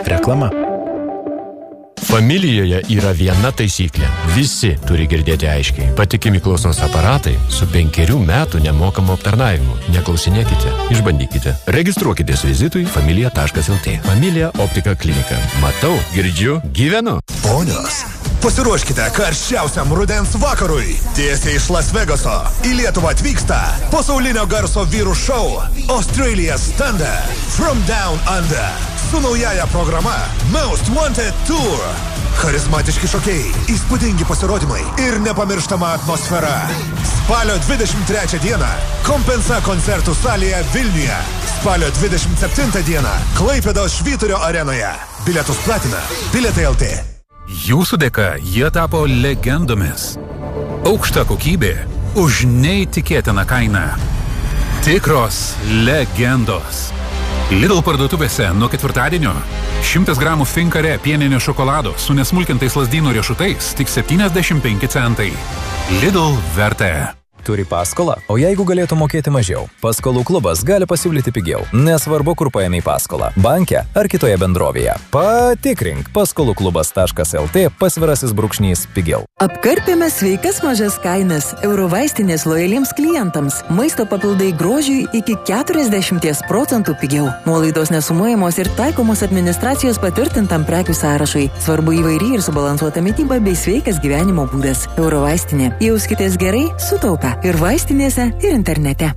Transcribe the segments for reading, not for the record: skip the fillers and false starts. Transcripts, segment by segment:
Reklama. Familijoje yra viena taisyklė. Visi turi girdėti aiškiai. Patikimi klausos aparatai su 5 metų nemokamu aptarnavimu. Neklausinėkite, išbandykite. Registruokitės vizitui familija.lt. Familija optika klinika. Matau, girdžiu, gyvenu. Ponios, pasiruoškite karščiausiam rudens vakarui. Tiesiai iš Las Vegaso į Lietuvą atvyksta pasaulinio garso vyrų šou Australia's Thunder From Down Under su naujaja programa Most Wanted Tour. Charizmatiški šokėjai, įspūdingi pasirodymai ir nepamirštama atmosfera. Spalio 23 dieną Kompensa koncertų salėje Vilniuje. Spalio 27 dieną Klaipėdos Švyturio arenoje. Bilietus platina Bilietai LT. Jūsų dėka jie tapo legendomis. Aukšta kokybė už neįtikėtiną kainą. Tikros legendos. Lidl parduotuvėse nuo ketvirtadienio 100 gramų Finkare pieninio šokolado su nesmulkintais lazdynų riešutais tik 75 centai. Lidl vertė. Turi paskolą, o jeigu galėtų mokėti mažiau, paskolų klubas gali pasiūlyti pigiau. Nesvarbu, kur paėmei paskolą – banke ar kitoje bendrovėje. Patikrink paskolųklubas.lt / pigiau. Apkarpėme sveikas mažas kainas Eurovaistinės lojaliems klientams. Maisto papildai grožiui iki 40% pigiau. Nuolaidos nesumuojamos ir taikomos administracijos patvirtintam prekių sąrašui. Svarbu įvairi ir subalansuota mityba bei sveikas gyvenimo būdas. Eurovaistinė. Jauskitės gerai, sutaupę. Ir vaistinėse, ir internete.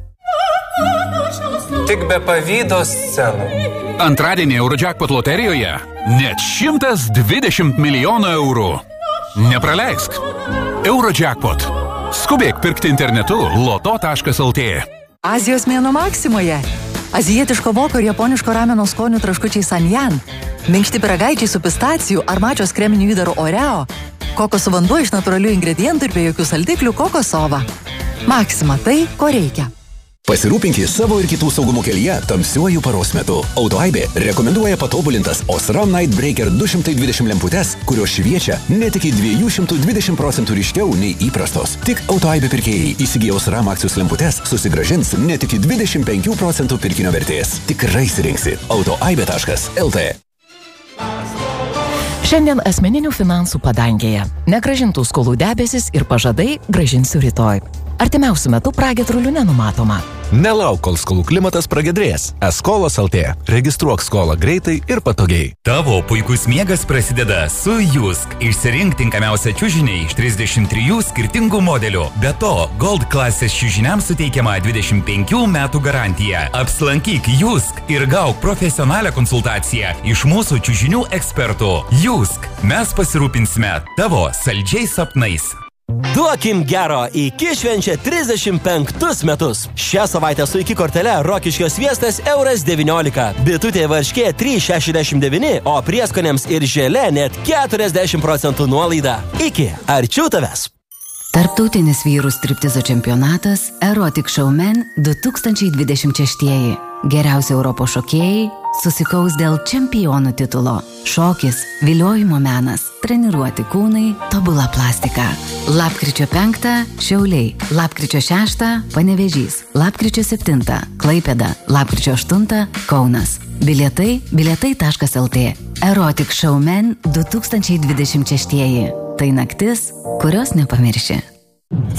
Tik be pavydo scenų. Antradienį Eurojackpot loterijoje net 120 milijonų eurų. Nepraleisk. Eurojackpot. Skubėk pirkti internetu loto.lt. Azijos mėnuo Maksimoje. Azijietiško voko ir japoniško rameno skonių traškučiai Sanjan. Minkšti pyragaičiai su pistacijų ar mačios kreminių įdarų Oreo. Kokosų vanduo iš natūralių ingredientų ir be jokių saldiklių kokosova. Maksima tai, ko reikia. Pasirūpinkite savo ir kitų saugumo kelyje tamsiuoju paros metu. AutoAibė rekomenduoja patobulintas Osram Night Breaker 220 lemputes, kurios šviečia net iki 220% ryškiau nei įprastos. Tik AutoAibė pirkėjai įsigiję Osram akcijos lemputes susigrąžins net iki 25% pirkinio vertės. Tikrai sirinksi. AutoAibė.lt. Šiandien asmeninių finansų padangėje. Negrąžintų skolų debesis ir pažadai grąžinsiu rytoj. Artimiausiu metu pragiedrulių nenumatoma. Nelauk, kol skolų klimatas pragiedrės. Eskolos LT. Registruok skolą greitai ir patogiai. Tavo puikus miegas prasideda su Jusk. Išsirink tinkamiausią čiužinį iš 33 skirtingų modelių. Be to, Gold klasės čiužiniams suteikiama 25 metų garantija. Apsilankyk Jusk ir gauk profesionalią konsultaciją iš mūsų čiužinių ekspertų. Jusk. Mes pasirūpinsime tavo saldžiais sapnais. Duokim gero, iki švenčia 35 metus. Šią savaitę su iki kortele Rokiškio sviestas €19. Bitutė varškė 3,69, o prieskonėms ir želė net 40% nuolaida. Iki, arčiau tavęs. Tarptautinis vyrų striptizo čempionatas Erotic Showman 2026. Geriausi Europos šokėjai susikaus dėl čempionų titulo. Šokis, viliojimo menas, treniruoti kūnai, tobula plastika. Lapkričio 5 Šiauliai, lapkričio 6 Panevėžys, lapkričio 7 Klaipėda, lapkričio 8 Kaunas. Bilietai bilietai.lt. Erotic Showman 2026. Tai naktis, kurios nepamirši.